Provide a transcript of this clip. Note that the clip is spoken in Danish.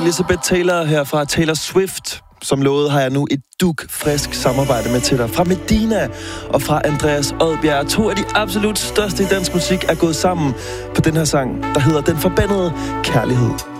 Elizabeth Taylor her fra Taylor Swift. Som lovet har jeg nu et frisk samarbejde med til dig. Fra Medina og fra Andreas Odbjerg. 2 af de absolut største i dansk musik er gået sammen på den her sang, der hedder Den Forbandede Kærlighed.